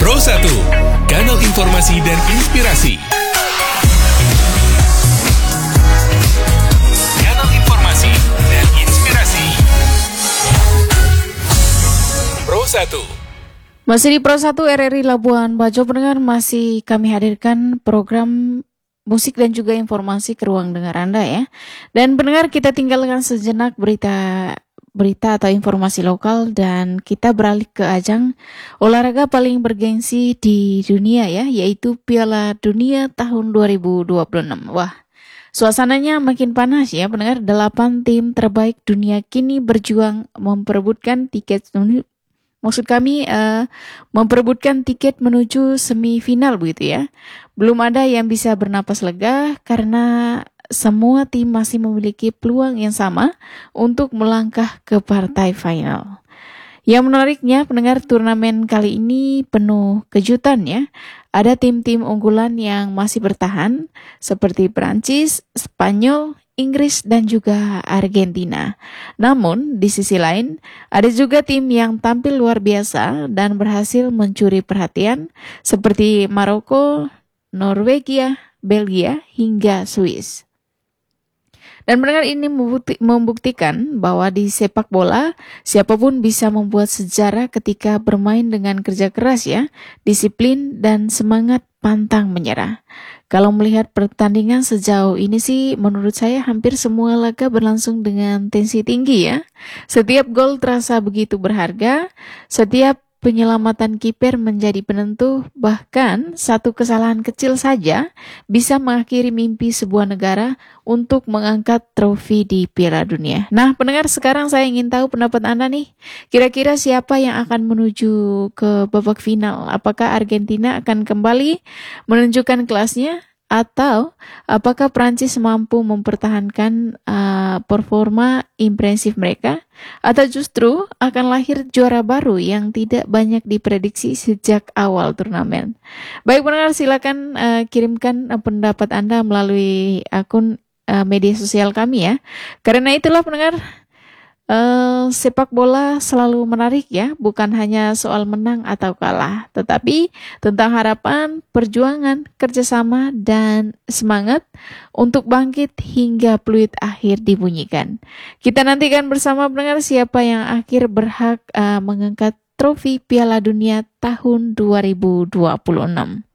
Pro1, kanal informasi dan inspirasi. Kanal informasi dan inspirasi. Pro1. Masih di Pro1 RRI Labuan Bajo, pendengar, masih kami hadirkan program musik dan juga informasi ke ruang dengar Anda ya. Dan pendengar, kita tinggalkan sejenak berita atau informasi lokal dan kita beralih ke ajang olahraga paling bergengsi di dunia ya, yaitu Piala Dunia tahun 2026. Wah, suasananya makin panas ya pendengar. 8 tim terbaik dunia kini berjuang memperebutkan tiket memperebutkan tiket menuju semifinal begitu ya. Belum ada yang bisa bernapas lega karena semua tim masih memiliki peluang yang sama untuk melangkah ke partai final. Yang menariknya, pendengar, turnamen kali ini penuh kejutan ya. Ada tim-tim unggulan yang masih bertahan seperti Prancis, Spanyol, Inggris, dan juga Argentina. Namun, di sisi lain, ada juga tim yang tampil luar biasa dan berhasil mencuri perhatian seperti Maroko, Norwegia, Belgia, hingga Swiss. Dan pendengar, ini membuktikan bahwa di sepak bola, siapapun bisa membuat sejarah ketika bermain dengan kerja keras ya, disiplin, dan semangat pantang menyerah. Kalau melihat pertandingan sejauh ini sih, menurut saya hampir semua laga berlangsung dengan tensi tinggi ya. Setiap gol terasa begitu berharga, setiap penyelamatan kiper menjadi penentu, bahkan satu kesalahan kecil saja bisa mengakhiri mimpi sebuah negara untuk mengangkat trofi di Piala Dunia. Nah, pendengar, sekarang saya ingin tahu pendapat Anda nih. Kira-kira siapa yang akan menuju ke babak final? Apakah Argentina akan kembali menunjukkan kelasnya? Atau apakah Prancis mampu mempertahankan performa impresif mereka? Atau justru akan lahir juara baru yang tidak banyak diprediksi sejak awal turnamen? Baik pendengar, silakan kirimkan pendapat Anda melalui akun media sosial kami ya. Karena itulah pendengar, sepak bola selalu menarik ya, bukan hanya soal menang atau kalah, tetapi tentang harapan, perjuangan, kerjasama, dan semangat untuk bangkit hingga peluit akhir dibunyikan. Kita nantikan bersama pendengar siapa yang akhir berhak mengangkat trofi Piala Dunia tahun 2026.